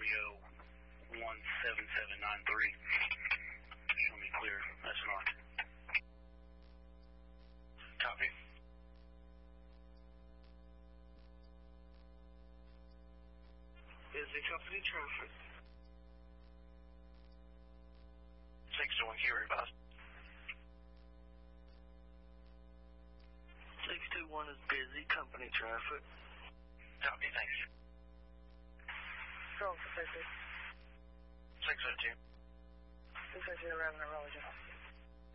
Romeo 17793. Show me clear. That's not. Copy. Busy company traffic. 621 Q revised. 621 is busy company traffic. Copy, thanks. Go for 50. 602. 602 around the road.